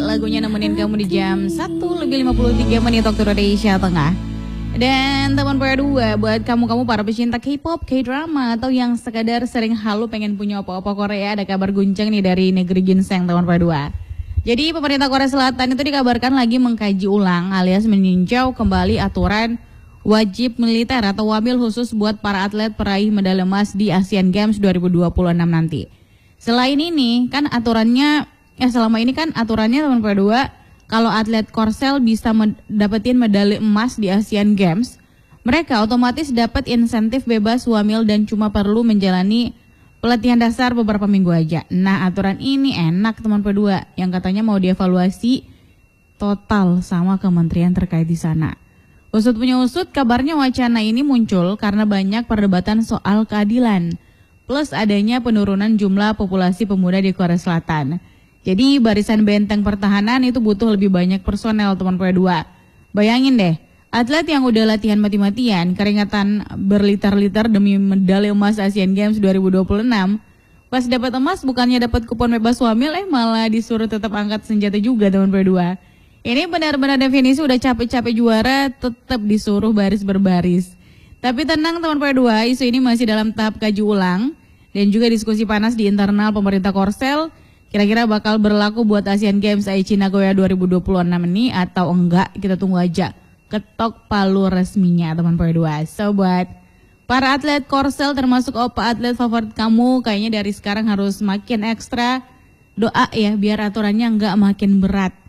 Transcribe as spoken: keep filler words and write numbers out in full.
lagunya nemenin kamu di jam satu lebih lima puluh tiga menit waktu Indonesia Tengah. Dan teman P dua buat kamu-kamu para pecinta K-pop, K-drama atau yang sekadar sering halu pengen punya opa-opa Korea, ada kabar guncang nih dari negeri ginseng teman P dua. Jadi pemerintah Korea Selatan itu dikabarkan lagi mengkaji ulang alias meninjau kembali aturan wajib militer atau wabil khusus buat para atlet peraih medali emas di Asian Games dua ribu dua puluh enam nanti. Selain ini kan aturannya, ya selama ini kan aturannya teman P dua, kalau atlet Korsel bisa dapetin medali emas di Asian Games, mereka otomatis dapat insentif bebas wamil dan cuma perlu menjalani pelatihan dasar beberapa minggu aja. Nah aturan ini enak teman P dua, yang katanya mau dievaluasi total sama kementerian terkait di sana. Usut punya usut, kabarnya wacana ini muncul karena banyak perdebatan soal keadilan, plus adanya penurunan jumlah populasi pemuda di Korea Selatan. Jadi barisan benteng pertahanan itu butuh lebih banyak personel teman P dua. Bayangin deh, atlet yang udah latihan mati-matian, keringatan berliter-liter demi medali emas Asian Games dua ribu dua puluh enam, pas dapat emas bukannya dapat kupon bebas wamil, eh malah disuruh tetap angkat senjata juga teman P dua. Ini benar-benar definisi udah capek-capek juara, tetap disuruh baris berbaris. Tapi tenang teman P dua, isu ini masih dalam tahap kaji ulang dan juga diskusi panas di internal pemerintah Korsel. Kira-kira bakal berlaku buat Asian Games Aichi Nagoya dua ribu dua puluh enam ini atau enggak, kita tunggu aja ketok palu resminya teman P dua. So buat para atlet Korsel termasuk opa atlet favorit kamu, kayaknya dari sekarang harus makin ekstra doa ya biar aturannya enggak makin berat.